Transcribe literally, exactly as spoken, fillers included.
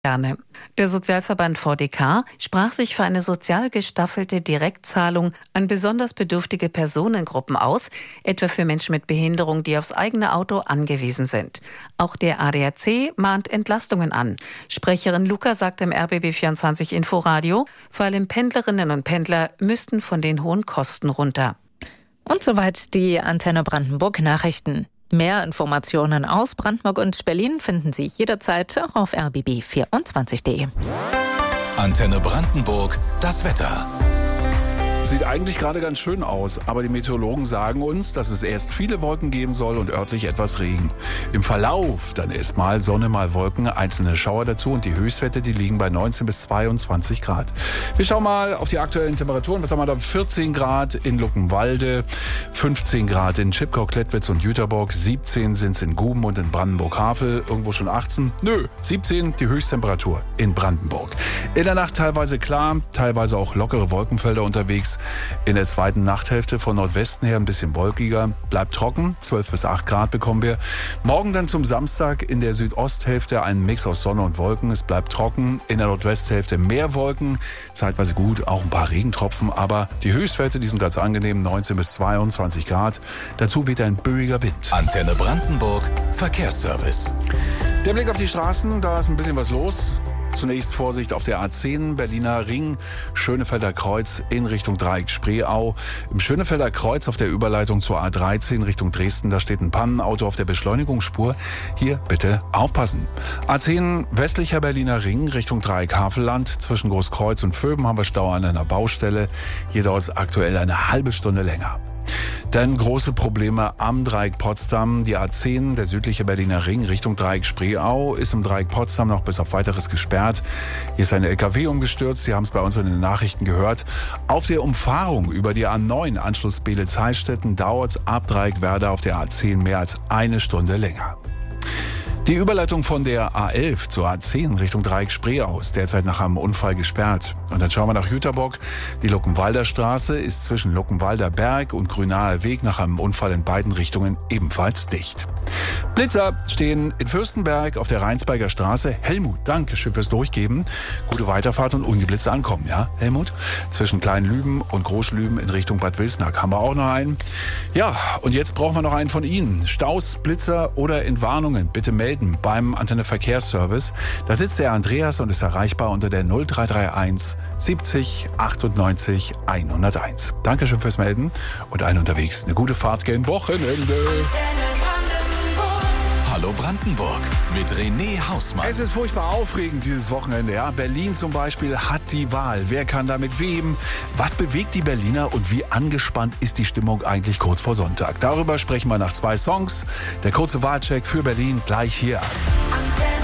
Gerne. Der Sozialverband V D K sprach sich für eine sozial gestaffelte Direktzahlung an besonders bedürftige Personengruppen aus, etwa für Menschen mit Behinderung, die aufs eigene Auto angewiesen sind. Auch der A D A C mahnt Entlastungen an. Sprecherin Luca sagt im R B B vierundzwanzig Inforadio, vor allem Pendlerinnen und Pendler müssten von den hohen Kosten runter. Und soweit die Antenne Brandenburg Nachrichten. Mehr Informationen aus Brandenburg und Berlin finden Sie jederzeit auch auf r b b vierundzwanzig punkt d e. Antenne Brandenburg, das Wetter. Sieht eigentlich gerade ganz schön aus, aber die Meteorologen sagen uns, dass es erst viele Wolken geben soll und örtlich etwas Regen. Im Verlauf dann erst mal Sonne, mal Wolken, einzelne Schauer dazu und die Höchstwerte, die liegen bei neunzehn bis zweiundzwanzig Grad. Wir schauen mal auf die aktuellen Temperaturen. Was haben wir da? vierzehn Grad in Luckenwalde, fünfzehn Grad in Chipkow, Klettwitz und Jüterbock, siebzehn sind es in Guben und in Brandenburg-Havel, irgendwo schon achtzehn. Nö, siebzehn die Höchsttemperatur in Brandenburg. In der Nacht teilweise klar, teilweise auch lockere Wolkenfelder unterwegs. In der zweiten Nachthälfte von Nordwesten her ein bisschen wolkiger, bleibt trocken, zwölf bis acht Grad bekommen wir. Morgen dann zum Samstag in der Südosthälfte ein Mix aus Sonne und Wolken, es bleibt trocken. In der Nordwesthälfte mehr Wolken, zeitweise gut, auch ein paar Regentropfen, aber die Höchstwerte, die sind ganz angenehm, neunzehn bis zweiundzwanzig Grad. Dazu weht ein böiger Wind. Antenne Brandenburg, Verkehrsservice. Der Blick auf die Straßen, da ist ein bisschen was los. Zunächst Vorsicht auf der A zehn, Berliner Ring, Schönefelder Kreuz in Richtung Dreieck Spreeau. Im Schönefelder Kreuz auf der Überleitung zur A dreizehn Richtung Dresden, da steht ein Pannenauto auf der Beschleunigungsspur. Hier bitte aufpassen. A zehn westlicher Berliner Ring Richtung Dreieck Havelland. Zwischen Großkreuz und Vöben haben wir Stau an einer Baustelle. Hier dauert es aktuell eine halbe Stunde länger. Dann große Probleme am Dreieck Potsdam. Die A zehn, der südliche Berliner Ring Richtung Dreieck Spreeau, ist im Dreieck Potsdam noch bis auf Weiteres gesperrt. Hier ist ein L K W umgestürzt. Sie haben es bei uns in den Nachrichten gehört. Auf der Umfahrung über die A neun Anschluss Beelitz-Heilstätten dauert es ab Dreieck Werder auf der A zehn mehr als eine Stunde länger. Die Überleitung von der A elf zur A zehn Richtung Dreieck Spreeau ist derzeit nach einem Unfall gesperrt. Und dann schauen wir nach Jüterbock. Die Luckenwalder Straße ist zwischen Luckenwalder Berg und Grünaer Weg nach einem Unfall in beiden Richtungen ebenfalls dicht. Blitzer stehen in Fürstenberg auf der Rheinsberger Straße. Helmut, danke schön fürs Durchgeben. Gute Weiterfahrt und ungeblitzt ankommen, ja, Helmut? Zwischen Kleinlüben und Großlüben in Richtung Bad Wilsnack haben wir auch noch einen. Ja, und jetzt brauchen wir noch einen von Ihnen. Staus, Blitzer oder Entwarnungen, bitte melden beim Antenne Verkehrsservice. Da sitzt der Andreas und ist erreichbar unter der null drei drei eins siebzig achtundneunzig hunderteins. Dankeschön fürs Melden und allen unterwegs eine gute Fahrt gegen Wochenende. Hallo Brandenburg mit René Hausmann. Es ist furchtbar aufregend dieses Wochenende. Ja? Berlin zum Beispiel hat die Wahl. Wer kann da mit wem? Was bewegt die Berliner und wie angespannt ist die Stimmung eigentlich kurz vor Sonntag? Darüber sprechen wir nach zwei Songs. Der kurze Wahlcheck für Berlin gleich hier.